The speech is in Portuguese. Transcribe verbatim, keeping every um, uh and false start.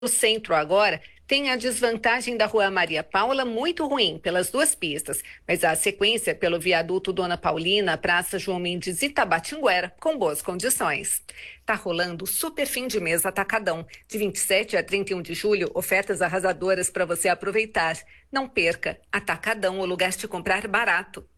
O centro agora tem a desvantagem da Rua Maria Paula muito ruim pelas duas pistas, mas a sequência pelo viaduto Dona Paulina, Praça João Mendes e Tabatinguera com boas condições. Tá rolando o super fim de mês atacadão. De vinte e sete a trinta e um de julho, ofertas arrasadoras para você aproveitar. Não perca, Atacadão, o lugar de comprar barato.